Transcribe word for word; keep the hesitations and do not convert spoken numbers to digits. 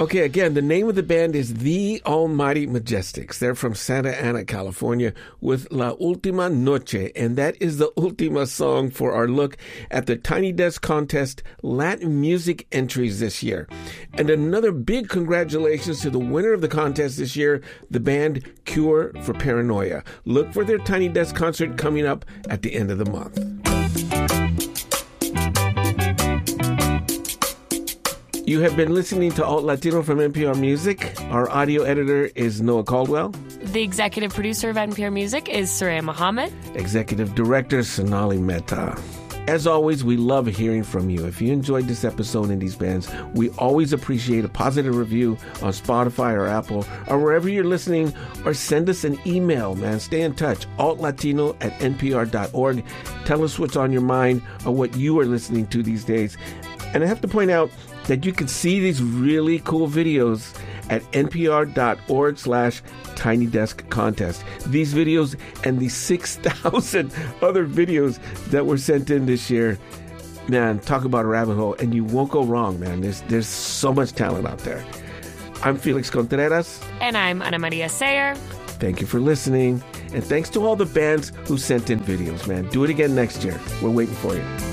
Okay, again, the name of the band is The Almighty Majestics. They're from Santa Ana, California, with La Última Noche, and that is the Ultima song for our look at the Tiny Desk Contest Latin music entries this year. And another big congratulations to the winner of the contest this year, the band Cure for Paranoia. Look for their Tiny Desk concert coming up at the end of the month. You have been listening to Alt Latino from N P R Music. Our audio editor is Noah Caldwell. The executive producer of N P R Music is Soraya Mohammed. Executive director Sonali Mehta. As always, we love hearing from you. If you enjoyed this episode and these bands, we always appreciate a positive review on Spotify or Apple or wherever you're listening, or send us an email, man. Stay in touch. altlatino at n p r dot org. Tell us what's on your mind or what you are listening to these days. And I have to point out that you can see these really cool videos at npr.org slash Tiny Desk Contest. These videos and the six thousand other videos that were sent in this year, man, talk about a rabbit hole, and you won't go wrong, man. There's, there's so much talent out there. I'm Felix Contreras. And I'm Ana Maria Sayer. Thank you for listening. And thanks to all the bands who sent in videos, man. Do it again next year. We're waiting for you.